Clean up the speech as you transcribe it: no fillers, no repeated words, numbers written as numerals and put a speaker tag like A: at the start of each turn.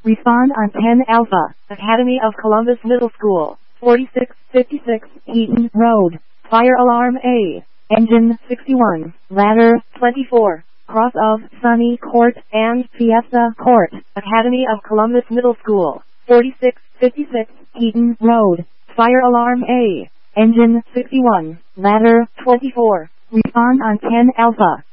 A: Respond on 10 Alpha. Academy of Columbus Middle School, 4656 Eaton Road. Fire alarm A. Engine 61. Ladder 24. Cross of Sunny Court and Fiesta Court. Academy of Columbus Middle School, 4656 Eaton Road. Fire alarm A. Engine 61. Ladder 24. Respond on 10 Alpha.